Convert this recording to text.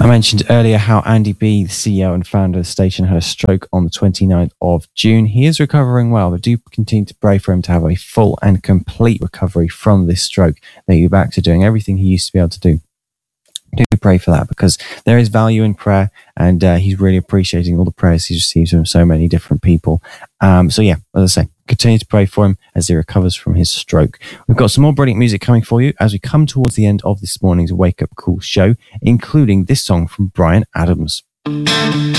I mentioned earlier how Andy B, the CEO and founder of the station, had a stroke on the 29th of June. He is recovering well, but do continue to pray for him to have a full and complete recovery from this stroke. That he'll be back to doing everything he used to be able to do. Do pray for that, because there is value in prayer, and he's really appreciating all the prayers he's received from so many different people. So yeah, as I say, continue to pray for him as he recovers from his stroke. We've got some more brilliant music coming for you as we come towards the end of this morning's Wake Up Call show, including this song from Bryan Adams.